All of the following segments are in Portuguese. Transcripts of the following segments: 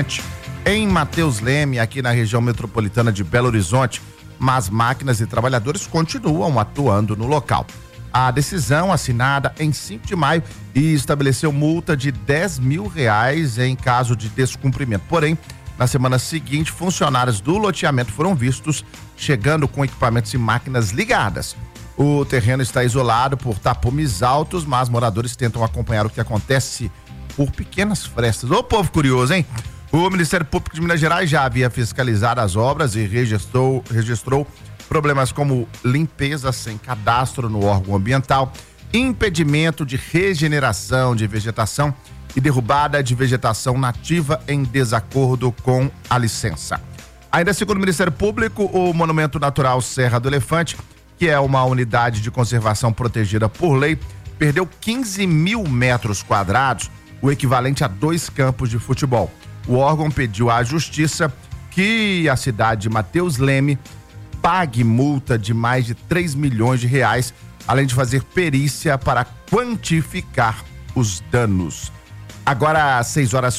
em Mateus Leme, aqui na região metropolitana de Belo Horizonte, mas máquinas e trabalhadores continuam atuando no local. A decisão, assinada em 5 de maio, estabeleceu multa de R$10 mil em caso de descumprimento. Porém, na semana seguinte, funcionários do loteamento foram vistos chegando com equipamentos e máquinas ligadas. O terreno está isolado por tapumes altos, mas moradores tentam acompanhar o que acontece por pequenas frestas. Ô, povo curioso, hein? O Ministério Público de Minas Gerais já havia fiscalizado as obras e registrou problemas como limpeza sem cadastro no órgão ambiental, impedimento de regeneração de vegetação e derrubada de vegetação nativa em desacordo com a licença. Ainda segundo o Ministério Público, o Monumento Natural Serra do Elefante, que é uma unidade de conservação protegida por lei, perdeu 15 mil metros quadrados, o equivalente a 2 campos de futebol. O órgão pediu à Justiça que a cidade de Mateus Leme pague multa de mais de R$3 milhões, além de fazer perícia para quantificar os danos. Agora, às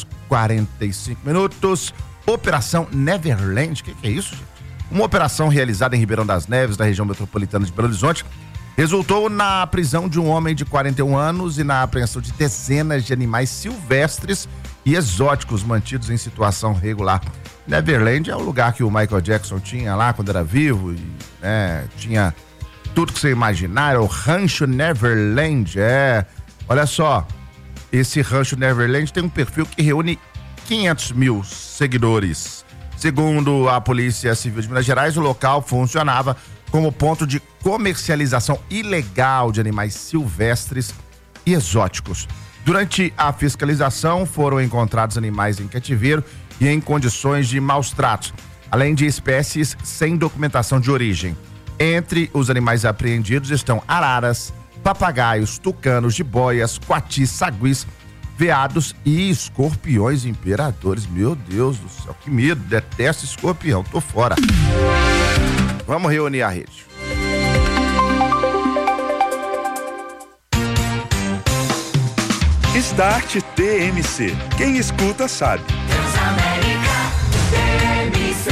6h45, Operação Neverland. O que é isso, gente? Uma operação realizada em Ribeirão das Neves, na região metropolitana de Belo Horizonte, resultou na prisão de um homem de 41 anos e na apreensão de dezenas de animais silvestres e exóticos mantidos em situação regular. Neverland é o lugar que o Michael Jackson tinha lá quando era vivo, e, tinha tudo que você imaginar, era o Rancho Neverland. Olha só, esse Rancho Neverland tem um perfil que reúne 500 mil seguidores. Segundo a Polícia Civil de Minas Gerais, o local funcionava como ponto de comercialização ilegal de animais silvestres e exóticos. Durante a fiscalização, foram encontrados animais em cativeiro e em condições de maus tratos, além de espécies sem documentação de origem. Entre os animais apreendidos estão araras, papagaios, tucanos, jiboias, coatis, saguis, veados e escorpiões imperadores. Meu Deus do céu, que medo, detesto escorpião, tô fora. Vamos reunir a rede. Start TMC. Quem escuta sabe. Transamérica TMC.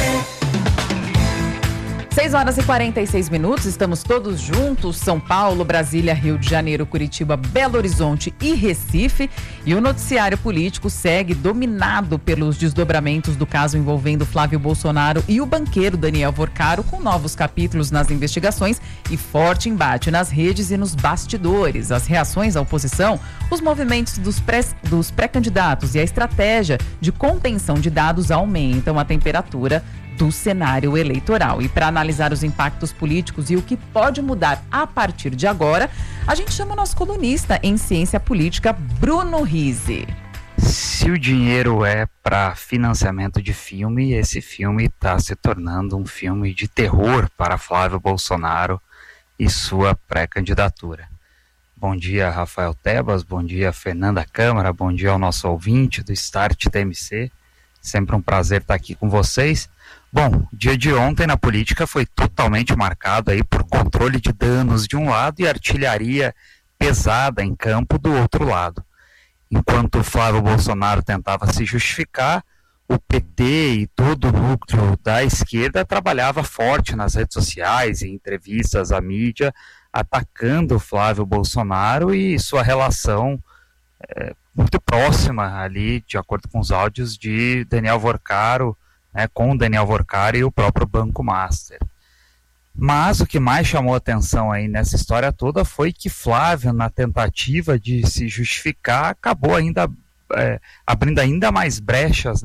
6h46, estamos todos juntos, São Paulo, Brasília, Rio de Janeiro, Curitiba, Belo Horizonte e Recife. E o noticiário político segue dominado pelos desdobramentos do caso envolvendo Flávio Bolsonaro e o banqueiro Daniel Worcaro, com novos capítulos nas investigações e forte embate nas redes e nos bastidores. As reações à oposição, os movimentos dos pré-candidatos e a estratégia de contenção de dados aumentam a temperatura do cenário eleitoral. E para analisar os impactos políticos e o que pode mudar a partir de agora, a gente chama o nosso colunista em ciência política, Bruno Rizzi. Se o dinheiro é para financiamento de filme, esse filme está se tornando um filme de terror para Flávio Bolsonaro e sua pré-candidatura. Bom dia, Rafael Tebas, bom dia, Fernanda Câmara, bom dia ao nosso ouvinte do Start TMC. Sempre um prazer estar aqui com vocês. Bom, o dia de ontem na política foi totalmente marcado aí por controle de danos de um lado e artilharia pesada em campo do outro lado. Enquanto o Flávio Bolsonaro tentava se justificar, o PT e todo o núcleo da esquerda trabalhava forte nas redes sociais, em entrevistas à mídia, atacando o Flávio Bolsonaro e sua relação muito próxima ali, de acordo com os áudios de Daniel Worcaro, com o Daniel Worcaro e o próprio Banco Master. Mas o que mais chamou a atenção aí nessa história toda foi que Flávio, na tentativa de se justificar, acabou ainda abrindo ainda mais brechas,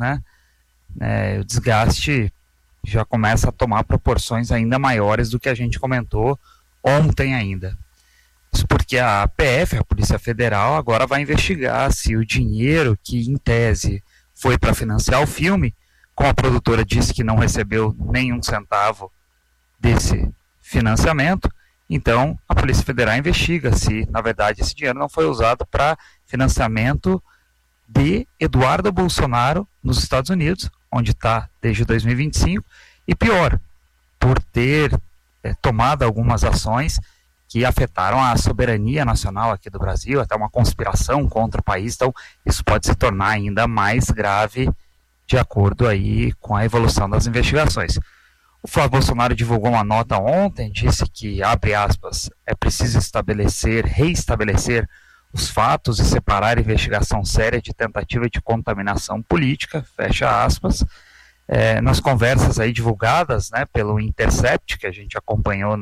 o desgaste já começa a tomar proporções ainda maiores do que a gente comentou ontem ainda. Isso porque a APF, a Polícia Federal, agora vai investigar se o dinheiro que, em tese, foi para financiar o filme, como a produtora disse que não recebeu nenhum centavo desse financiamento, então a Polícia Federal investiga se, na verdade, esse dinheiro não foi usado para financiamento de Eduardo Bolsonaro nos Estados Unidos, onde está desde 2025, e pior, por ter tomado algumas ações que afetaram a soberania nacional aqui do Brasil, até uma conspiração contra o país. Então isso pode se tornar ainda mais grave de acordo aí com a evolução das investigações. O Flávio Bolsonaro divulgou uma nota ontem, disse que, abre aspas, é preciso reestabelecer os fatos e separar a investigação séria de tentativa de contaminação política, fecha aspas. Nas conversas aí divulgadas, né, pelo Intercept, que a gente acompanhou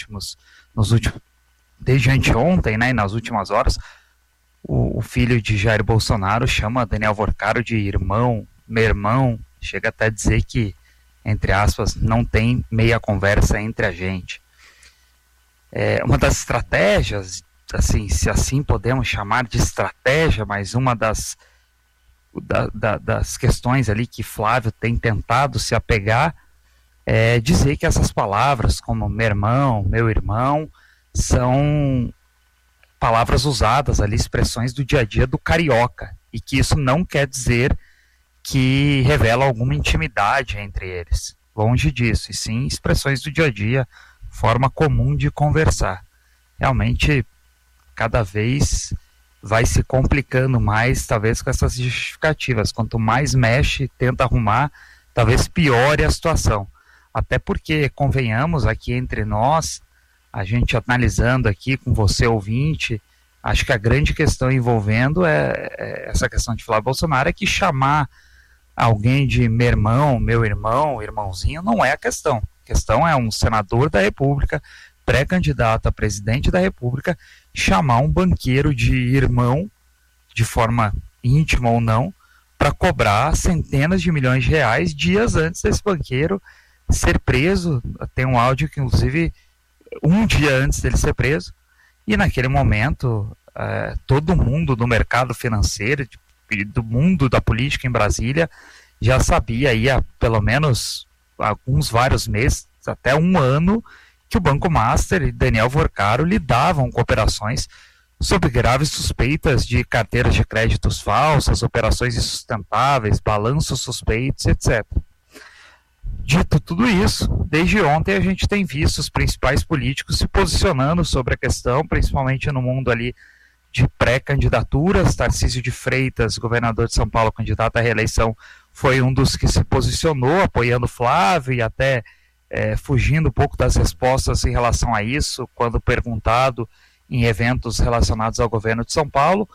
desde anteontem, né, e nas últimas horas, o filho de Jair Bolsonaro chama Daniel Vorcaro de irmão, meu irmão, chega até a dizer que, entre aspas, não tem meia conversa entre a gente. Uma das estratégias, assim, se assim podemos chamar de estratégia, mas uma das questões ali que Flávio tem tentado se apegar é dizer que essas palavras como meu irmão, são palavras usadas ali, expressões do dia a dia do carioca, e que isso não quer dizer que revela alguma intimidade entre eles, longe disso, e sim expressões do dia a dia, forma comum de conversar. Realmente, cada vez vai se complicando mais, talvez com essas justificativas, quanto mais mexe, tenta arrumar, talvez piore a situação, até porque, convenhamos aqui entre nós, a gente analisando aqui com você ouvinte, acho que a grande questão envolvendo essa questão de Flávio Bolsonaro é que chamar alguém de meu irmão, irmãozinho, não é a questão. A questão é um senador da República, pré-candidato a presidente da República, chamar um banqueiro de irmão, de forma íntima ou não, para cobrar centenas de milhões de reais dias antes desse banqueiro ser preso. Tem um áudio que, inclusive, um dia antes dele ser preso, e naquele momento todo mundo do mercado financeiro, do mundo da política em Brasília, já sabia aí há pelo menos vários meses, até um ano, que o Banco Master e Daniel Vorcaro lidavam com operações sob graves suspeitas de carteiras de créditos falsas, operações insustentáveis, balanços suspeitos, etc. Dito tudo isso, desde ontem a gente tem visto os principais políticos se posicionando sobre a questão, principalmente no mundo ali de pré-candidaturas. Tarcísio de Freitas, governador de São Paulo, candidato à reeleição, foi um dos que se posicionou, apoiando Flávio e até fugindo um pouco das respostas em relação a isso, quando perguntado em eventos relacionados ao governo de São Paulo.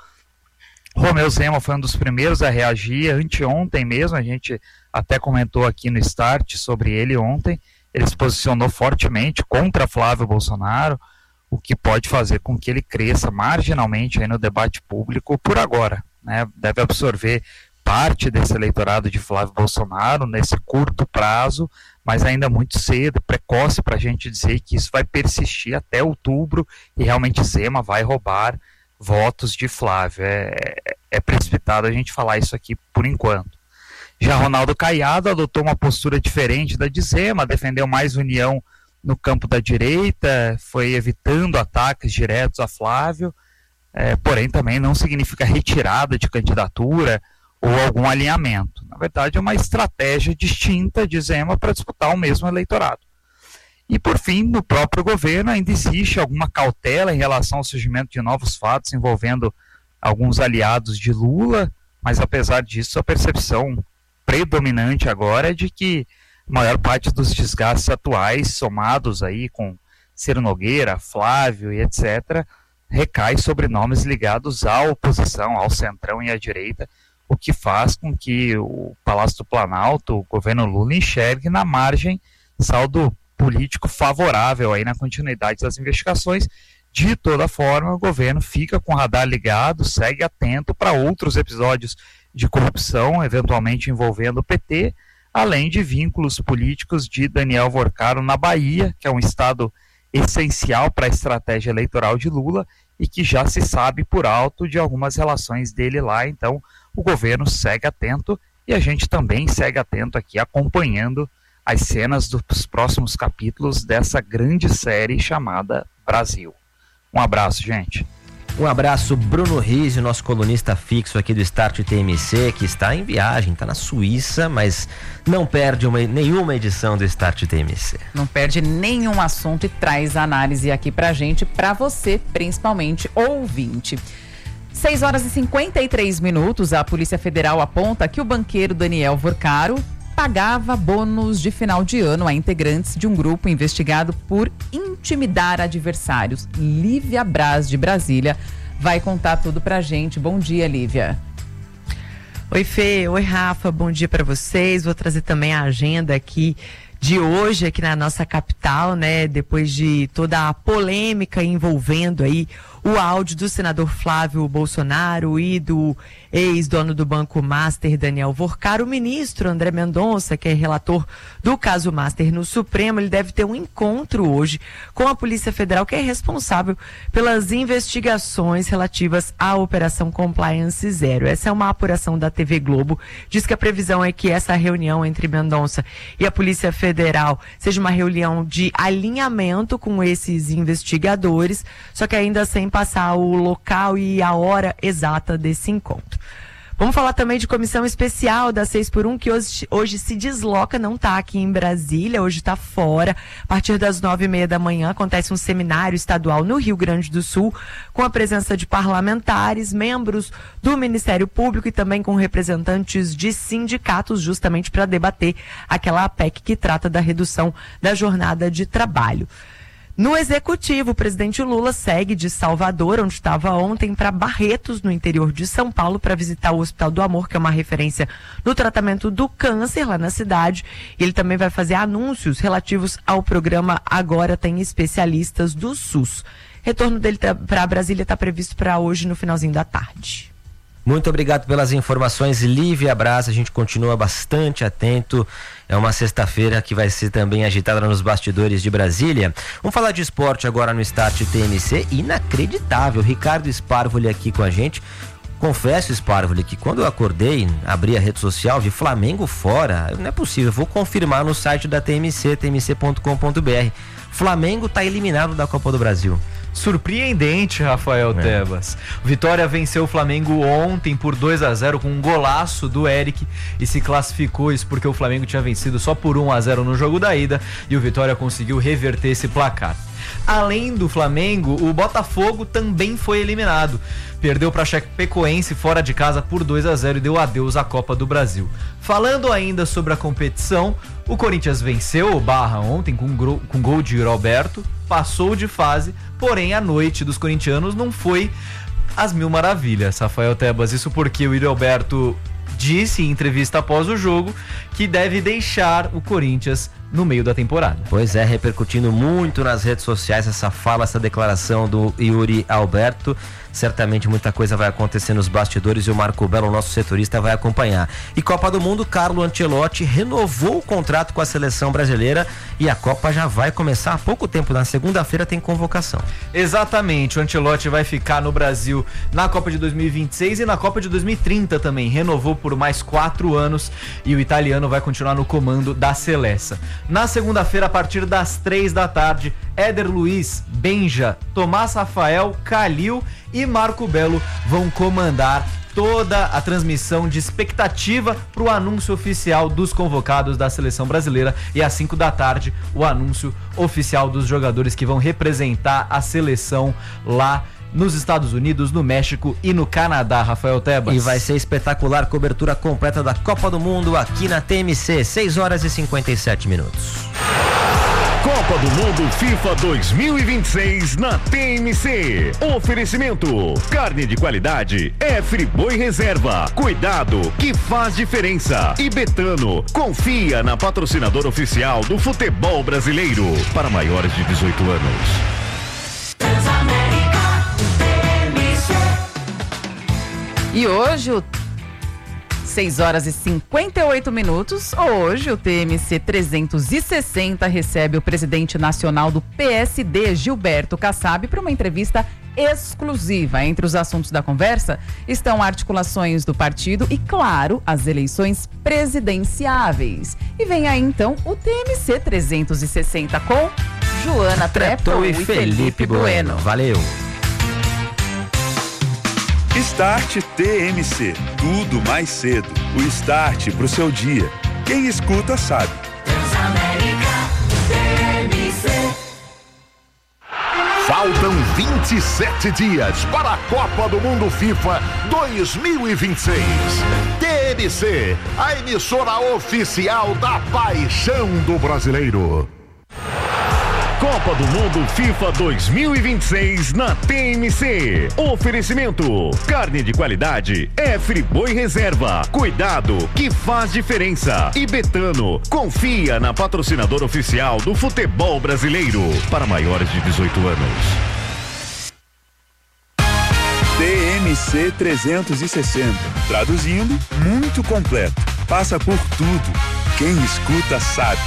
Romeu Zema foi um dos primeiros a reagir, anteontem mesmo, a gente até comentou aqui no Start sobre ele ontem. Ele se posicionou fortemente contra Flávio Bolsonaro, o que pode fazer com que ele cresça marginalmente aí no debate público por agora, né? Deve absorver parte desse eleitorado de Flávio Bolsonaro nesse curto prazo, mas ainda muito cedo, precoce para a gente dizer que isso vai persistir até outubro e realmente Zema vai roubar votos de Flávio. É precipitado a gente falar isso aqui por enquanto. Já Ronaldo Caiado adotou uma postura diferente da de Zema, defendeu mais união no campo da direita, foi evitando ataques diretos a Flávio, porém também não significa retirada de candidatura ou algum alinhamento. Na verdade, é uma estratégia distinta de Zema para disputar o mesmo eleitorado. E, por fim, no próprio governo ainda existe alguma cautela em relação ao surgimento de novos fatos envolvendo alguns aliados de Lula, mas apesar disso, a percepção predominante agora é de que a maior parte dos desgastes atuais, somados aí com Ciro Nogueira, Flávio e etc., recai sobre nomes ligados à oposição, ao centrão e à direita, o que faz com que o Palácio do Planalto, o governo Lula, enxergue na margem saldo político favorável aí na continuidade das investigações. De toda forma, o governo fica com o radar ligado, segue atento para outros episódios de corrupção, eventualmente envolvendo o PT, além de vínculos políticos de Daniel Vorcaro na Bahia, que é um estado essencial para a estratégia eleitoral de Lula e que já se sabe por alto de algumas relações dele lá. Então, o governo segue atento e a gente também segue atento aqui, acompanhando as cenas dos próximos capítulos dessa grande série chamada Brasil. Um abraço, gente. Um abraço, Bruno Rizzi, nosso colunista fixo aqui do Start TMC, que está em viagem, está na Suíça, mas não perde nenhuma edição do Start TMC. Não perde nenhum assunto e traz análise aqui pra gente, pra você, principalmente ouvinte. 6 horas e 53 minutos, a Polícia Federal aponta que o banqueiro Daniel Vorcaro pagava bônus de final de ano a integrantes de um grupo investigado por intimidar adversários. Lívia Braz, de Brasília, vai contar tudo pra gente. Bom dia, Lívia. Oi, Fê. Oi, Rafa. Bom dia para vocês. Vou trazer também a agenda aqui de hoje, aqui na nossa capital, né? Depois de toda a polêmica envolvendo aí o áudio do senador Flávio Bolsonaro e do ex-dono do Banco Master, Daniel Vorcaro, o ministro André Mendonça, que é relator do caso Master no Supremo, ele deve ter um encontro hoje com a Polícia Federal, que é responsável pelas investigações relativas à Operação Compliance Zero. Essa é uma apuração da TV Globo. Diz que a previsão é que essa reunião entre Mendonça e a Polícia Federal seja uma reunião de alinhamento com esses investigadores, só que ainda sem passar o local e a hora exata desse encontro. Vamos falar também de comissão especial da 6x1, que hoje se desloca, não está aqui em Brasília, hoje está fora. A partir das 9h30 da manhã acontece um seminário estadual no Rio Grande do Sul, com a presença de parlamentares, membros do Ministério Público e também com representantes de sindicatos, justamente para debater aquela PEC que trata da redução da jornada de trabalho. No Executivo, o presidente Lula segue de Salvador, onde estava ontem, para Barretos, no interior de São Paulo, para visitar o Hospital do Amor, que é uma referência no tratamento do câncer lá na cidade. Ele também vai fazer anúncios relativos ao programa Agora Tem Especialistas do SUS. Retorno dele para Brasília está previsto para hoje, no finalzinho da tarde. Muito obrigado pelas informações, Lívia Braz. A gente continua bastante atento. É uma sexta-feira que vai ser também agitada nos bastidores de Brasília. Vamos falar de esporte agora no Start TMC. Inacreditável, Ricardo Sparvoli aqui com a gente. Confesso, Sparvoli, que quando eu acordei, abri a rede social, vi Flamengo fora. Não é possível, vou confirmar no site da TMC, tmc.com.br. Flamengo está eliminado da Copa do Brasil. Surpreendente, Rafael Tebas. Vitória venceu o Flamengo ontem por 2-0 com um golaço do Eric e se classificou. Isso porque o Flamengo tinha vencido só por 1-0 no jogo da ida e o Vitória conseguiu reverter esse placar. Além do Flamengo, o Botafogo também foi eliminado. Perdeu para a Chapecoense fora de casa por 2-0 e deu adeus à Copa do Brasil. Falando ainda sobre a competição, o Corinthians venceu o Barra ontem com gol de Roberto, passou de fase, porém a noite dos corintianos não foi às mil maravilhas, Rafael Tebas. Isso porque o Roberto disse em entrevista após o jogo que deve deixar o Corinthians no meio da temporada. Pois é, repercutindo muito nas redes sociais essa fala, essa declaração do Yuri Alberto. Certamente muita coisa vai acontecer nos bastidores e o Marco Belo, o nosso setorista, vai acompanhar. E Copa do Mundo, Carlo Ancelotti renovou o contrato com a seleção brasileira e a Copa já vai começar há pouco tempo. Na segunda-feira tem convocação. Exatamente, o Ancelotti vai ficar no Brasil na Copa de 2026 e na Copa de 2030 também. Renovou por mais 4 anos e o italiano vai continuar no comando da Seleção. Na segunda-feira, a partir das 3 da tarde, Éder Luiz, Benja, Tomás Rafael, Calil e Marco Belo vão comandar toda a transmissão de expectativa para o anúncio oficial dos convocados da seleção brasileira e às 5 da tarde o anúncio oficial dos jogadores que vão representar a seleção lá nos Estados Unidos, no México e no Canadá, Rafael Tebas. E vai ser espetacular, cobertura completa da Copa do Mundo aqui na TMC, 6 horas e 57 minutos. Copa do Mundo FIFA 2026 na TMC. Oferecimento: carne de qualidade é Friboi Reserva. Cuidado que faz diferença. E Betano, confia na patrocinadora oficial do futebol brasileiro. Para maiores de 18 anos. E hoje, 6 horas e 58 minutos, hoje o TMC 360 recebe o presidente nacional do PSD, Gilberto Kassab, para uma entrevista exclusiva. Entre os assuntos da conversa estão articulações do partido e, claro, as eleições presidenciáveis. E vem aí então o TMC 360 com Joana Treptow e Felipe Bueno. Valeu! Start TMC, tudo mais cedo. O start pro seu dia. Quem escuta sabe. Faltam 27 dias para a Copa do Mundo FIFA 2026. TMC, a emissora oficial da paixão do brasileiro. Copa do Mundo FIFA 2026 na TMC. Oferecimento: carne de qualidade é Friboi Reserva. Cuidado que faz diferença. E Betano, confia na patrocinadora oficial do futebol brasileiro. Para maiores de 18 anos. TMC 360. Traduzindo, muito completo. Passa por tudo. Quem escuta sabe.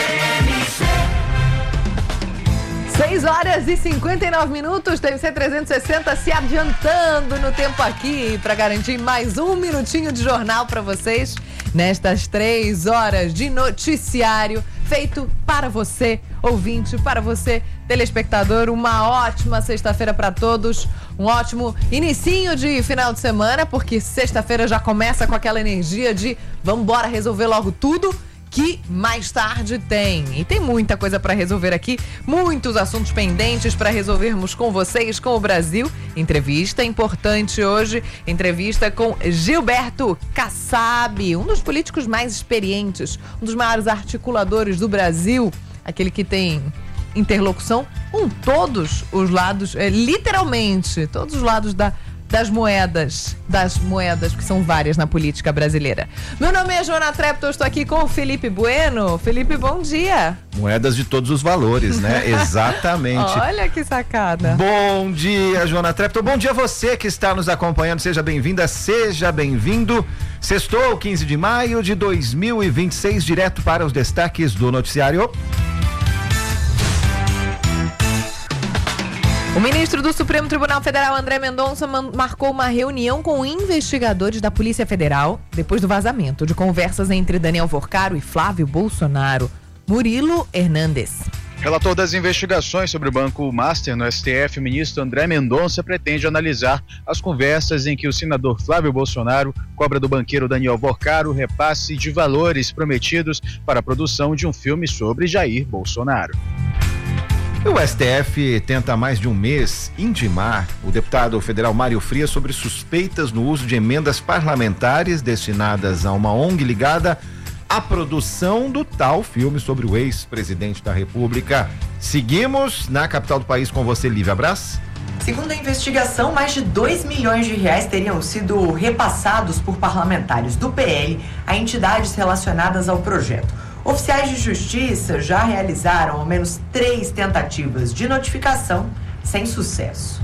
6h59, TMC 360 se adiantando no tempo aqui para garantir mais um minutinho de jornal para vocês nestas 3 horas de noticiário feito para você, ouvinte, para você, telespectador. Uma ótima sexta-feira para todos, um ótimo inicinho de final de semana, porque sexta-feira já começa com aquela energia de vamos embora resolver logo tudo que mais tarde tem. E tem muita coisa para resolver aqui, muitos assuntos pendentes para resolvermos com vocês, com o Brasil. Entrevista importante hoje, entrevista com Gilberto Kassab, um dos políticos mais experientes, um dos maiores articuladores do Brasil, aquele que tem interlocução com todos os lados, literalmente, todos os lados das moedas, que são várias na política brasileira. Meu nome é Joana Trepto, eu estou aqui com o Felipe Bueno. Felipe, bom dia. Moedas de todos os valores, né? Exatamente. Olha que sacada. Bom dia, Joana Trepto. Bom dia a você que está nos acompanhando. Seja bem-vinda, seja bem-vindo. Sextou, 15 de maio de 2026, direto para os destaques do noticiário. O ministro do Supremo Tribunal Federal, André Mendonça, marcou uma reunião com investigadores da Polícia Federal depois do vazamento de conversas entre Daniel Vorcaro e Flávio Bolsonaro. Murilo Hernandes. Relator das investigações sobre o Banco Master no STF, o ministro André Mendonça pretende analisar as conversas em que o senador Flávio Bolsonaro cobra do banqueiro Daniel Vorcaro repasse de valores prometidos para a produção de um filme sobre Jair Bolsonaro. O STF tenta há mais de um mês intimar o deputado federal Mário Frias sobre suspeitas no uso de emendas parlamentares destinadas a uma ONG ligada à produção do tal filme sobre o ex-presidente da República. Seguimos na capital do país com você, Lívia Brás. Segundo a investigação, mais de 2 milhões de reais teriam sido repassados por parlamentares do PL a entidades relacionadas ao projeto. Oficiais de justiça já realizaram ao menos 3 tentativas de notificação sem sucesso.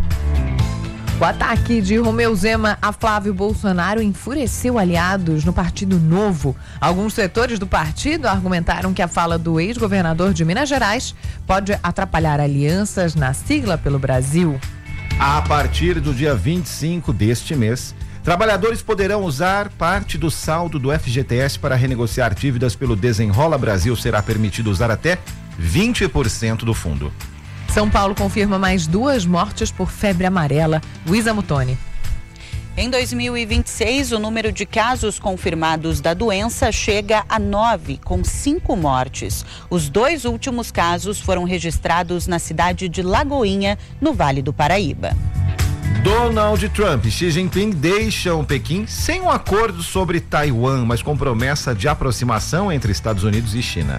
O ataque de Romeu Zema a Flávio Bolsonaro enfureceu aliados no Partido Novo. Alguns setores do partido argumentaram que a fala do ex-governador de Minas Gerais pode atrapalhar alianças na sigla pelo Brasil. A partir do dia 25 deste mês, trabalhadores poderão usar parte do saldo do FGTS para renegociar dívidas pelo Desenrola Brasil. Será permitido usar até 20% do fundo. São Paulo confirma mais 2 mortes por febre amarela. Luísa Mutoni. Em 2026, o número de casos confirmados da doença chega a 9, com 5 mortes. Os 2 últimos casos foram registrados na cidade de Lagoinha, no Vale do Paraíba. Donald Trump e Xi Jinping deixam Pequim sem um acordo sobre Taiwan, mas com promessa de aproximação entre Estados Unidos e China.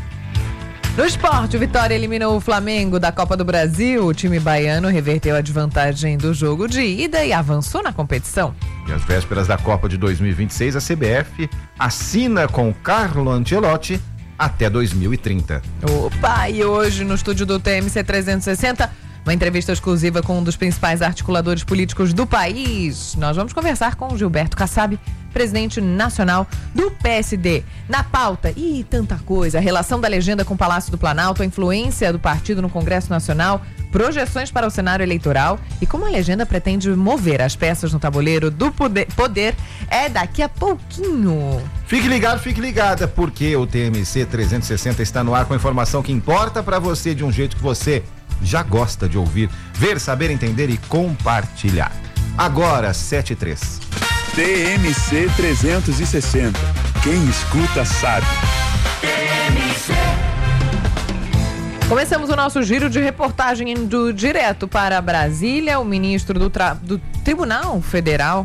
No esporte, o Vitória eliminou o Flamengo da Copa do Brasil. O time baiano reverteu a desvantagem do jogo de ida e avançou na competição. E às vésperas da Copa de 2026, a CBF assina com Carlo Ancelotti até 2030. Opa, e hoje no estúdio do TMC 360... uma entrevista exclusiva com um dos principais articuladores políticos do país. Nós vamos conversar com o Gilberto Kassab, presidente nacional do PSD. Na pauta, e tanta coisa, a relação da legenda com o Palácio do Planalto, a influência do partido no Congresso Nacional, projeções para o cenário eleitoral e como a legenda pretende mover as peças no tabuleiro do poder é daqui a pouquinho. Fique ligado, fique ligada, porque o TMC 360 está no ar com a informação que importa para você de um jeito que você já gosta de ouvir, ver, saber, entender e compartilhar. Agora, 7:03. TMC 360. Quem escuta sabe. Começamos o nosso giro de reportagem indo direto para Brasília. O ministro do Tribunal Federal,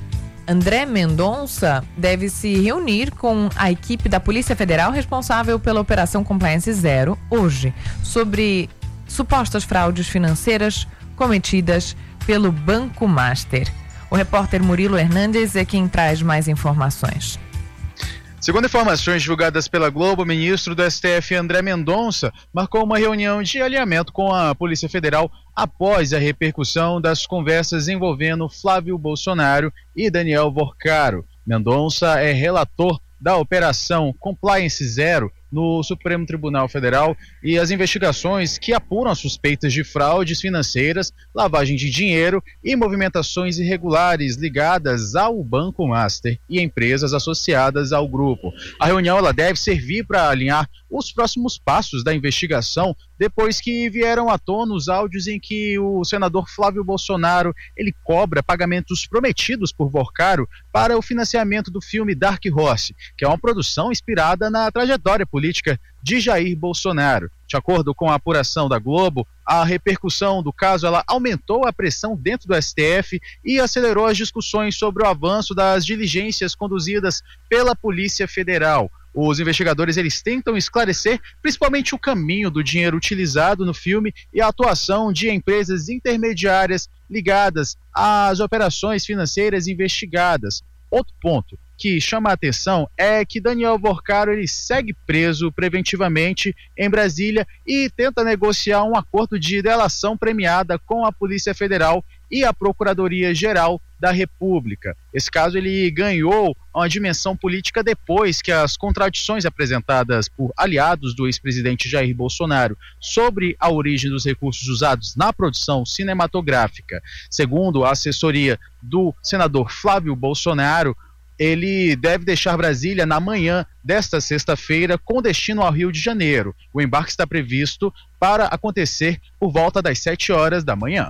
André Mendonça, deve se reunir com a equipe da Polícia Federal responsável pela Operação Compliance Zero hoje, sobre supostas fraudes financeiras cometidas pelo Banco Master. O repórter Murilo Hernandes é quem traz mais informações. Segundo informações divulgadas pela Globo, o ministro do STF, André Mendonça, marcou uma reunião de alinhamento com a Polícia Federal após a repercussão das conversas envolvendo Flávio Bolsonaro e Daniel Vorcaro. Mendonça é relator da Operação Compliance Zero no Supremo Tribunal Federal e as investigações que apuram as suspeitas de fraudes financeiras, lavagem de dinheiro e movimentações irregulares ligadas ao Banco Master e empresas associadas ao grupo. A reunião ela deve servir para alinhar os próximos passos da investigação depois que vieram à tona os áudios em que o senador Flávio Bolsonaro ele cobra pagamentos prometidos por Vorcaro para o financiamento do filme Dark Horse, que é uma produção inspirada na trajetória política de Jair Bolsonaro. De acordo com a apuração da Globo, a repercussão do caso ela aumentou a pressão dentro do STF e acelerou as discussões sobre o avanço das diligências conduzidas pela Polícia Federal. Os investigadores eles tentam esclarecer principalmente o caminho do dinheiro utilizado no filme e a atuação de empresas intermediárias ligadas às operações financeiras investigadas. Outro ponto que chama a atenção é que Daniel Vorcaro ele segue preso preventivamente em Brasília e tenta negociar um acordo de delação premiada com a Polícia Federal e a Procuradoria-Geral da República. Esse caso ele ganhou uma dimensão política depois que as contradições apresentadas por aliados do ex-presidente Jair Bolsonaro sobre a origem dos recursos usados na produção cinematográfica. Segundo a assessoria do senador Flávio Bolsonaro, ele deve deixar Brasília na manhã desta sexta-feira com destino ao Rio de Janeiro. O embarque está previsto para acontecer por volta das 7 horas da manhã.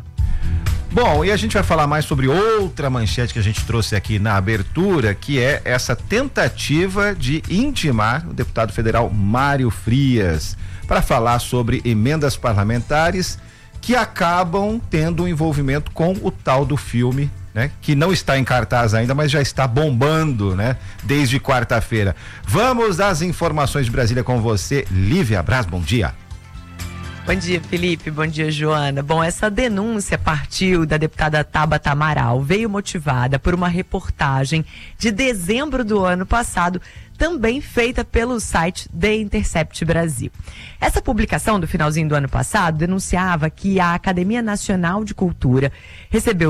Bom, e a gente vai falar mais sobre outra manchete que a gente trouxe aqui na abertura, que é essa tentativa de intimar o deputado federal Mário Frias para falar sobre emendas parlamentares que acabam tendo um envolvimento com o tal do filme, né, que não está em cartaz ainda, mas já está bombando, né, desde quarta-feira. Vamos às informações de Brasília com você, Lívia Braz, bom dia. Bom dia, Felipe. Bom dia, Joana. Bom, essa denúncia partiu da deputada Tabata Amaral, veio motivada por uma reportagem de dezembro do ano passado, também feita pelo site The Intercept Brasil. Essa publicação do finalzinho do ano passado denunciava que a Academia Nacional de Cultura recebeu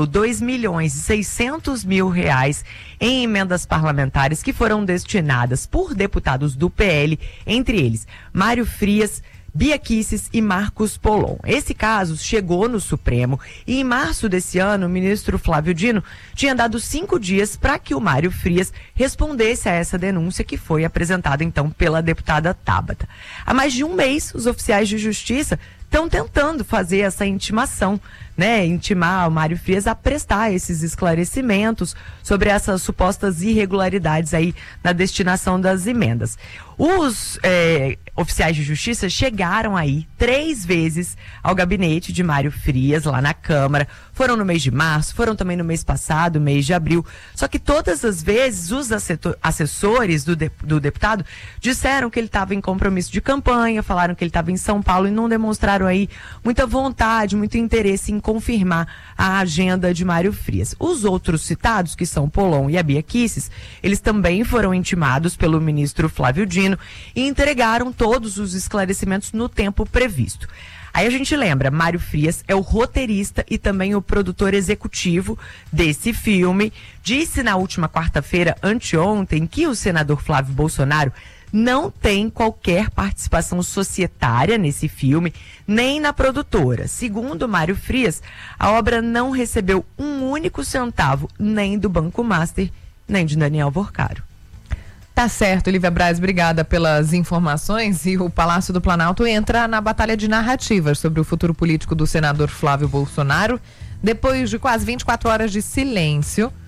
R$2.600.000 em emendas parlamentares que foram destinadas por deputados do PL, entre eles Mário Frias, Bia Kicis e Marcos Polon. Esse caso chegou no Supremo e em março desse ano o ministro Flávio Dino tinha dado 5 dias para que o Mário Frias respondesse a essa denúncia que foi apresentada então pela deputada Tabata. Há mais de um mês, os oficiais de justiça estão tentando fazer essa intimação, né? Intimar o Mário Frias a prestar esses esclarecimentos sobre essas supostas irregularidades aí na destinação das emendas. Os oficiais de justiça chegaram aí 3 vezes ao gabinete de Mário Frias, lá na Câmara. Foram no mês de março, foram também no mês passado, mês de abril. Só que todas as vezes os assessores do deputado disseram que ele estava em compromisso de campanha, falaram que ele estava em São Paulo e não demonstraram aí muita vontade, muito interesse em confirmar a agenda de Mário Frias. Os outros citados, que são Polon e a Bia Kicis, eles também foram intimados pelo ministro Flávio Dino e entregaram todos os esclarecimentos no tempo previsto. Aí a gente lembra, Mário Frias é o roteirista e também o produtor executivo desse filme. Disse na última quarta-feira, anteontem, que o senador Flávio Bolsonaro não tem qualquer participação societária nesse filme, nem na produtora. Segundo Mário Frias, a obra não recebeu um único centavo, nem do Banco Master, nem de Daniel Vorcaro. Tá certo, Lívia Braz, obrigada pelas informações. E o Palácio do Planalto entra na batalha de narrativas sobre o futuro político do senador Flávio Bolsonaro. Depois de quase 24 horas de silêncio,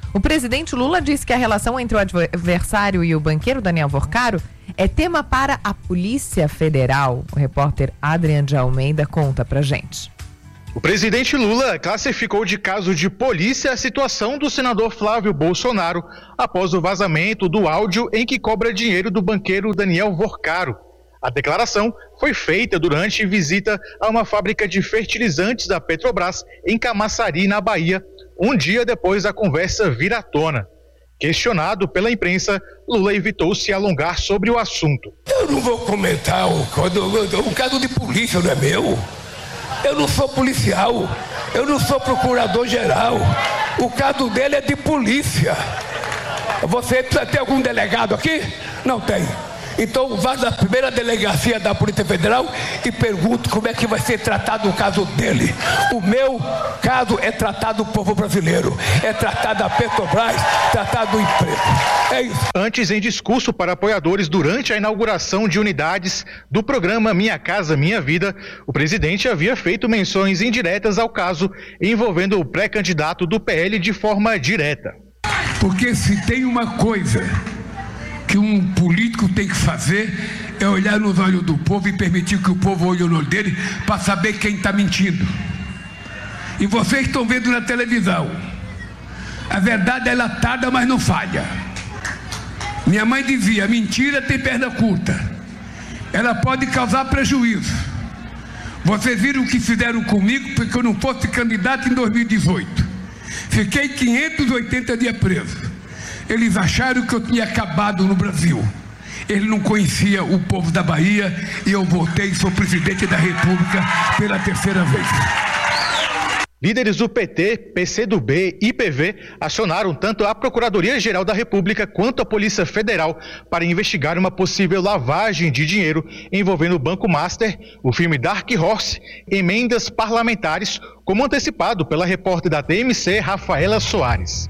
O presidente Lula disse que a relação entre o adversário e o banqueiro Daniel Vorcaro é tema para a Polícia Federal. O repórter Adrian de Almeida conta pra gente. O presidente Lula classificou de caso de polícia a situação do senador Flávio Bolsonaro após o vazamento do áudio em que cobra dinheiro do banqueiro Daniel Vorcaro. A declaração foi feita durante visita a uma fábrica de fertilizantes da Petrobras em Camaçari, na Bahia, um dia depois da conversa vir à tona. Questionado pela imprensa, Lula evitou se alongar sobre o assunto. Eu não vou comentar o caso de polícia, não é meu. Eu não sou policial, eu não sou procurador-geral. O caso dele é de polícia. Você precisa ter algum delegado aqui? Não tem. Então vá na primeira delegacia da Polícia Federal e pergunte como é que vai ser tratado o caso dele. O meu caso é tratado do povo brasileiro, é tratado da Petrobras, tratado do emprego. É isso. Antes, em discurso para apoiadores durante a inauguração de unidades do programa Minha Casa Minha Vida, o presidente havia feito menções indiretas ao caso envolvendo o pré-candidato do PL de forma direta. Porque se tem uma coisa que um político tem que fazer é olhar nos olhos do povo e permitir que o povo olhe no olho dele para saber quem está mentindo. E vocês estão vendo na televisão. A verdade é latada, mas não falha. Minha mãe dizia, mentira tem perna curta. Ela pode causar prejuízo. Vocês viram o que fizeram comigo porque eu não fosse candidato em 2018. Fiquei 580 dias preso. Eles acharam que eu tinha acabado no Brasil. Ele não conhecia o povo da Bahia e eu voltei e sou presidente da República pela terceira vez. Líderes do PT, PCdoB e PV acionaram tanto a Procuradoria-Geral da República quanto a Polícia Federal para investigar uma possível lavagem de dinheiro envolvendo o Banco Master, o filme Dark Horse, emendas parlamentares, como antecipado pela repórter da TMC, Rafaela Soares.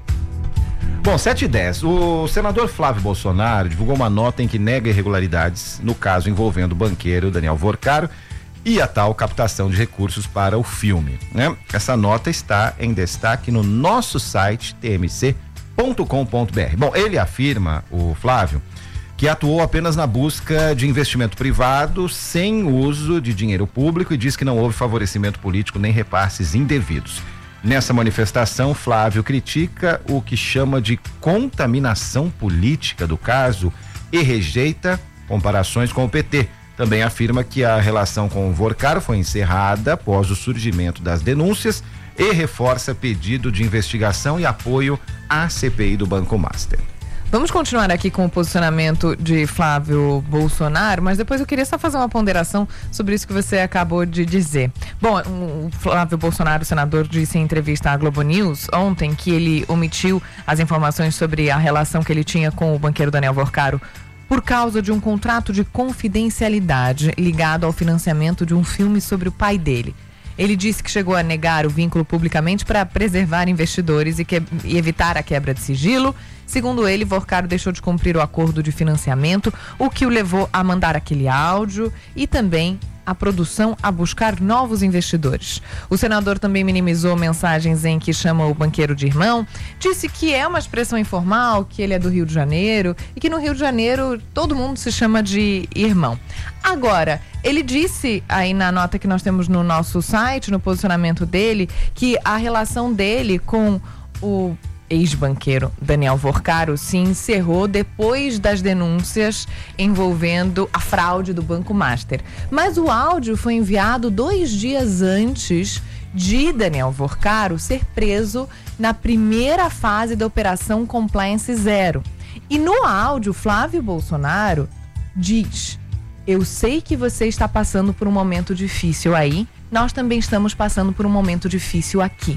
Bom, 7h10. O senador Flávio Bolsonaro divulgou uma nota em que nega irregularidades no caso envolvendo o banqueiro Daniel Vorcaro e a tal captação de recursos para o filme, né? Essa nota está em destaque no nosso site tmc.com.br. Bom, ele afirma, o Flávio, que atuou apenas na busca de investimento privado sem uso de dinheiro público e diz que não houve favorecimento político nem repasses indevidos. Nessa manifestação, Flávio critica o que chama de contaminação política do caso e rejeita comparações com o PT. Também afirma que a relação com o Vorcaro foi encerrada após o surgimento das denúncias e reforça pedido de investigação e apoio à CPI do Banco Master. Vamos continuar aqui com o posicionamento de Flávio Bolsonaro, mas depois eu queria só fazer uma ponderação sobre isso que você acabou de dizer. Bom, o Flávio Bolsonaro, senador, disse em entrevista à Globo News ontem que ele omitiu as informações sobre a relação que ele tinha com o banqueiro Daniel Vorcaro por causa de um contrato de confidencialidade ligado ao financiamento de um filme sobre o pai dele. Ele disse que chegou a negar o vínculo publicamente para preservar investidores e evitar a quebra de sigilo. Segundo ele, Vorcaro deixou de cumprir o acordo de financiamento, o que o levou a mandar aquele áudio e também a produção a buscar novos investidores. O senador também minimizou mensagens em que chama o banqueiro de irmão, disse que é uma expressão informal, que ele é do Rio de Janeiro e que no Rio de Janeiro todo mundo se chama de irmão. Agora, ele disse aí na nota que nós temos no nosso site, no posicionamento dele, que a relação dele com o ex-banqueiro Daniel Vorcaro se encerrou depois das denúncias envolvendo a fraude do Banco Master. Mas o áudio foi enviado 2 dias antes de Daniel Vorcaro ser preso na primeira fase da Operação Compliance Zero. E no áudio, Flávio Bolsonaro diz: eu sei que você está passando por um momento difícil aí, nós também estamos passando por um momento difícil aqui.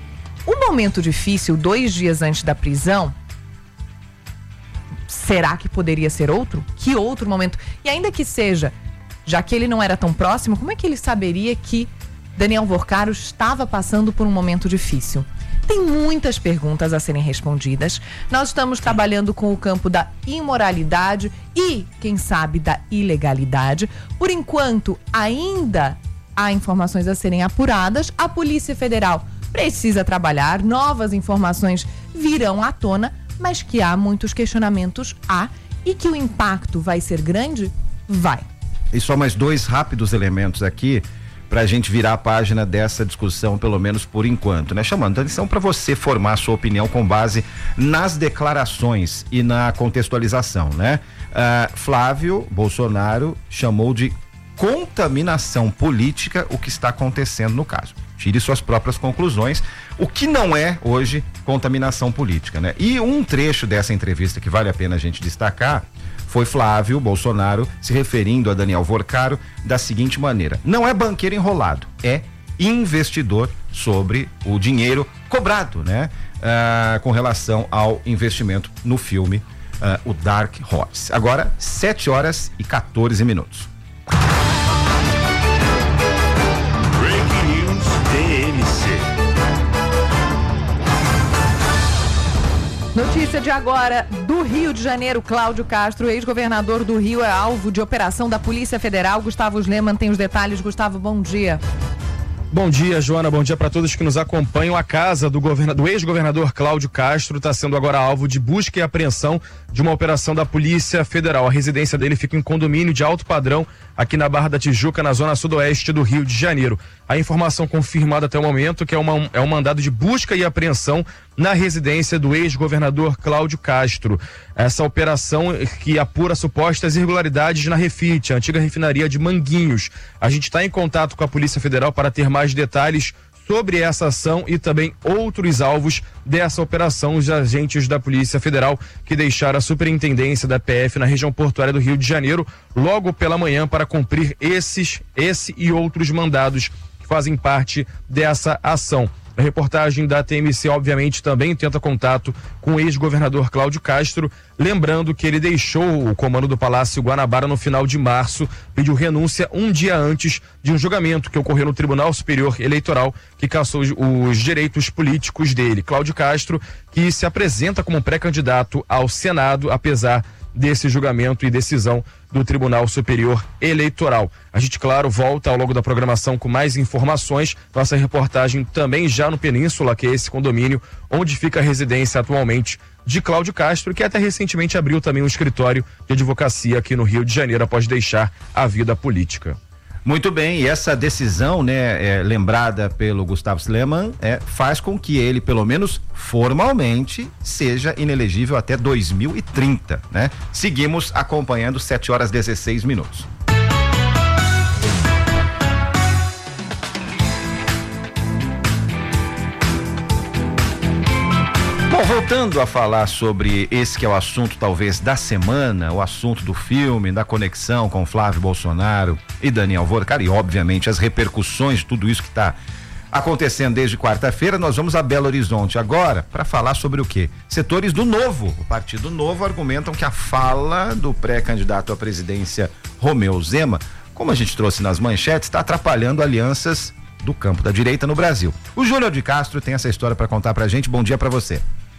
O momento difícil, 2 dias antes da prisão, será que poderia ser outro? Que outro momento? E ainda que seja, já que ele não era tão próximo, como é que ele saberia que Daniel Vorcaro estava passando por um momento difícil? Tem muitas perguntas a serem respondidas. Nós estamos trabalhando com o campo da imoralidade e, quem sabe, da ilegalidade. Por enquanto, ainda há informações a serem apuradas. A Polícia Federal precisa trabalhar, novas informações virão à tona, mas que há muitos questionamentos, e que o impacto vai ser grande? Vai. E só mais 2 rápidos elementos aqui para a gente virar a página dessa discussão, pelo menos por enquanto, né? Chamando a atenção para você formar a sua opinião com base nas declarações e na contextualização, né? Flávio Bolsonaro chamou de contaminação política o que está acontecendo no caso. Tire suas próprias conclusões, o que não é hoje contaminação política, né? E um trecho dessa entrevista que vale a pena a gente destacar foi Flávio Bolsonaro se referindo a Daniel Vorcaro da seguinte maneira: não é banqueiro enrolado, é investidor sobre o dinheiro cobrado, né? Com relação ao investimento no filme o Dark Horse. Agora 7h14. Breaking News TMC. Notícia de agora do Rio de Janeiro. Cláudio Castro, ex-governador do Rio, é alvo de operação da Polícia Federal. Gustavo Sleman tem os detalhes. Gustavo, bom dia. Bom dia, Joana. Bom dia para todos que nos acompanham. A casa do ex-governador Cláudio Castro está sendo agora alvo de busca e apreensão de uma operação da Polícia Federal. A residência dele fica em condomínio de alto padrão aqui na Barra da Tijuca, na zona sudoeste do Rio de Janeiro. A informação confirmada até o momento que é um mandado de busca e apreensão na residência do ex-governador Cláudio Castro. Essa operação que apura supostas irregularidades na Refit, a antiga refinaria de Manguinhos. A gente está em contato com a Polícia Federal para ter mais detalhes sobre essa ação e também outros alvos dessa operação. Os agentes da Polícia Federal que deixaram a superintendência da PF na região portuária do Rio de Janeiro logo pela manhã para cumprir esse e outros mandados que fazem parte dessa ação. A reportagem da TMC, obviamente, também tenta contato com o ex-governador Cláudio Castro, lembrando que ele deixou o comando do Palácio Guanabara no final de março, pediu renúncia um dia antes de um julgamento que ocorreu no Tribunal Superior Eleitoral, que cassou os direitos políticos dele. Cláudio Castro, que se apresenta como pré-candidato ao Senado, apesar desse julgamento e decisão do Tribunal Superior Eleitoral. A gente, claro, volta ao longo da programação com mais informações. Nossa reportagem também já no Península, que é esse condomínio onde fica a residência atualmente de Cláudio Castro, que até recentemente abriu também um escritório de advocacia aqui no Rio de Janeiro após deixar a vida política. Muito bem, e essa decisão, né, lembrada pelo Gustavo Sleman, faz com que ele, pelo menos formalmente, seja inelegível até 2030, né? Seguimos acompanhando, 7h16. Bom, voltando a falar sobre esse que é o assunto talvez da semana, o assunto do filme, da conexão com Flávio Bolsonaro e Daniel Vorcaro, e obviamente as repercussões de tudo isso que está acontecendo desde quarta-feira, nós vamos a Belo Horizonte agora para falar sobre o quê? Setores do Novo. O Partido Novo argumentam que a fala do pré-candidato à presidência Romeu Zema, como a gente trouxe nas manchetes, está atrapalhando alianças do campo da direita no Brasil. O Júnior de Castro tem essa história para contar pra gente. Bom dia para você.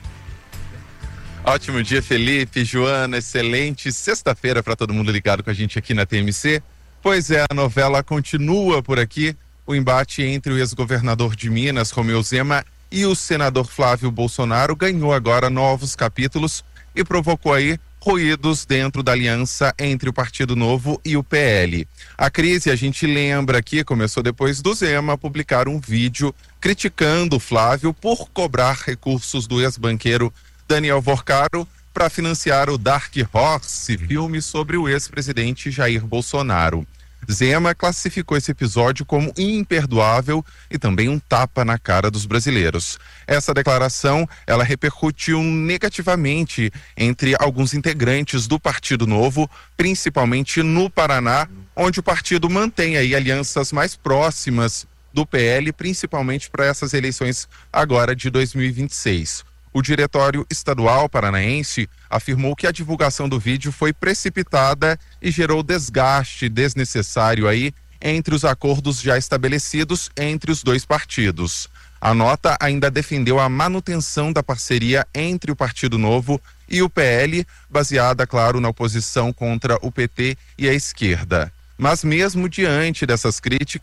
Ótimo dia, Felipe, Joana, excelente sexta-feira para todo mundo ligado com a gente aqui na TMC. Pois é, a novela continua por aqui, o embate entre o ex-governador de Minas, Romeu Zema, e o senador Flávio Bolsonaro ganhou agora novos capítulos e provocou aí ruídos dentro da aliança entre o Partido Novo e o PL. A crise, a gente lembra aqui, começou depois do Zema publicar um vídeo criticando o Flávio por cobrar recursos do ex-banqueiro Daniel Vorcaro para financiar o Dark Horse, filme sobre o ex-presidente Jair Bolsonaro. Zema classificou esse episódio como imperdoável e também um tapa na cara dos brasileiros. Essa declaração, ela repercutiu negativamente entre alguns integrantes do Partido Novo, principalmente no Paraná, onde o partido mantém aí alianças mais próximas do PL, principalmente para essas eleições agora de 2026. O Diretório Estadual Paranaense afirmou que a divulgação do vídeo foi precipitada e gerou desgaste desnecessário aí entre os acordos já estabelecidos entre os dois partidos. A nota ainda defendeu a manutenção da parceria entre o Partido Novo e o PL, baseada, claro, na oposição contra o PT e a esquerda. Mas mesmo diante dessas críticas,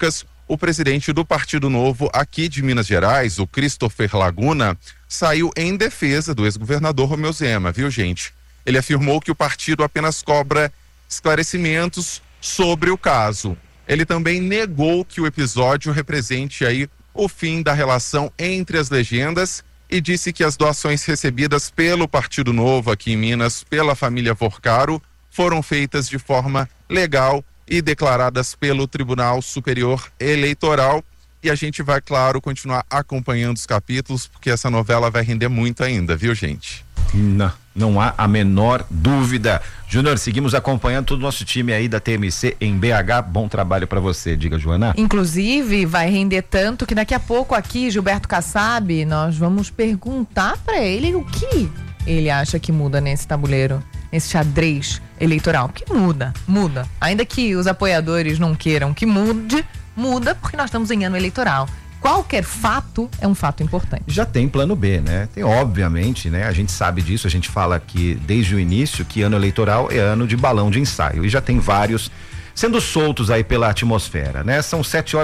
o presidente do Partido Novo aqui de Minas Gerais, o Christopher Laguna, saiu em defesa do ex-governador Romeu Zema, viu, gente? Ele afirmou que o partido apenas cobra esclarecimentos sobre o caso. Ele também negou que o episódio represente aí o fim da relação entre as legendas e disse que as doações recebidas pelo Partido Novo aqui em Minas, pela família Vorcaro, foram feitas de forma legal e declaradas pelo Tribunal Superior Eleitoral. E a gente vai, claro, continuar acompanhando os capítulos, porque essa novela vai render muito ainda, viu, gente? Não há a menor dúvida. Júnior, seguimos acompanhando todo o nosso time aí da TMC em BH. Bom trabalho para você, diga, Joana. Inclusive, vai render tanto que daqui a pouco aqui, Gilberto Kassab, nós vamos perguntar para ele o que ele acha que muda nesse tabuleiro, nesse xadrez eleitoral. Que muda. Ainda que os apoiadores não queiram que mude, muda porque nós estamos em ano eleitoral. Qualquer fato é um fato importante. Já tem plano B, né? Tem, obviamente, né? A gente sabe disso, a gente fala aqui desde o início que ano eleitoral é ano de balão de ensaio. E já tem vários sendo soltos aí pela atmosfera, né? São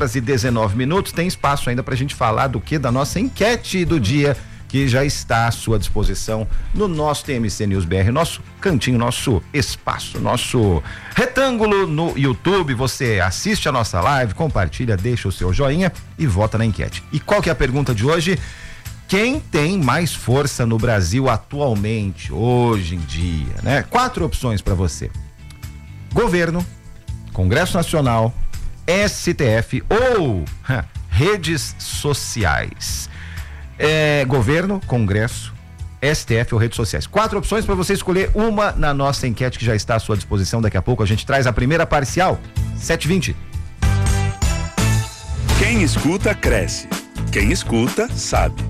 7h19, tem espaço ainda pra gente falar do que? Da nossa enquete do dia, que já está à sua disposição no nosso TMC News BR, nosso cantinho, nosso espaço, nosso retângulo no YouTube. Você assiste a nossa live, compartilha, deixa o seu joinha e vota na enquete. E qual que é a pergunta de hoje? Quem tem mais força no Brasil atualmente, hoje em dia, né? 4 opções para você: governo, Congresso Nacional, STF ou redes sociais. Governo, Congresso, STF ou redes sociais. 4 opções para você escolher uma na nossa enquete que já está à sua disposição. Daqui a pouco a gente traz a primeira parcial, 7h20. Quem escuta, cresce. Quem escuta, sabe.